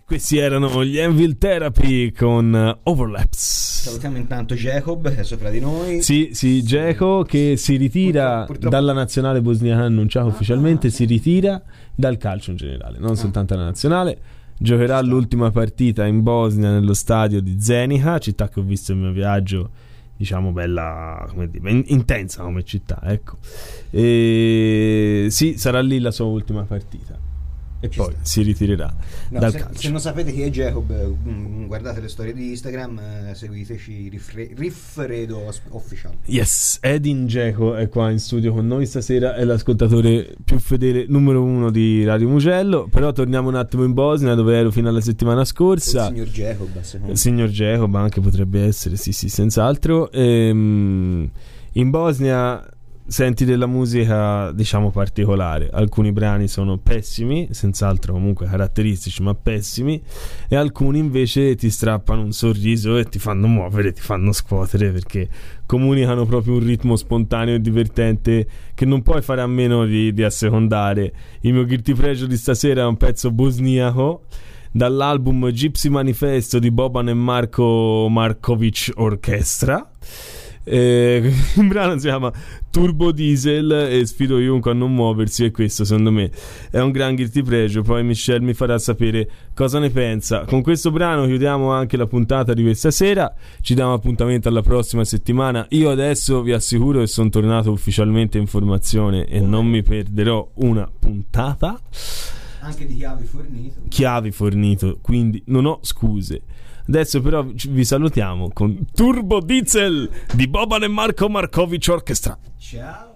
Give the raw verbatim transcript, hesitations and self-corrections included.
Questi erano gli Anvil Therapy con uh, Overlaps. Salutiamo intanto Jacob, è sopra di noi. Sì, sì, Dzeko che si ritira purtroppo, purtroppo... dalla nazionale bosniaca annunciato ah, ufficialmente, ah, si ritira dal calcio in generale, non ah. soltanto la nazionale. Giocherà l'ultima partita in Bosnia nello stadio di Zenica, città che ho visto il mio viaggio, diciamo bella, come dire, in- intensa come città, ecco. E sì, sarà lì la sua ultima partita. E Ci poi sta. si ritirerà no, dal se, calcio. Se non sapete chi è Jacob, guardate le storie di Instagram, eh, seguiteci Riffre- Riffredo Official. Yes, Edin Dzeko è qua in studio con noi stasera, è l'ascoltatore più fedele numero uno di Radio Mugello. Però torniamo un attimo in Bosnia, dove ero fino alla settimana scorsa. Il signor Jacob, secondo il signor Jacob anche potrebbe essere, sì sì, senz'altro. Ehm, in Bosnia senti della musica, diciamo, particolare. Alcuni brani sono pessimi, senz'altro comunque caratteristici, ma pessimi, e alcuni invece ti strappano un sorriso e ti fanno muovere, ti fanno scuotere, perché comunicano proprio un ritmo spontaneo e divertente che non puoi fare a meno di, di assecondare. Il mio guilty pleasure di stasera è un pezzo bosniaco dall'album Gypsy Manifesto di Boban e Marko Markovic Orchestra. Eh, il brano si chiama Turbo Diesel e sfido chiunque a non muoversi, e questo secondo me è un gran guilty pleasure. Poi Michelle mi farà sapere cosa ne pensa. Con questo brano chiudiamo anche la puntata di questa sera, ci diamo appuntamento alla prossima settimana. Io adesso vi assicuro che sono tornato ufficialmente in formazione e non mi perderò una puntata, anche di chiavi fornito chiavi fornito, quindi non ho scuse. Adesso però vi salutiamo con Turbo Diesel di Boban e Marko Markovic Orchestra. Ciao.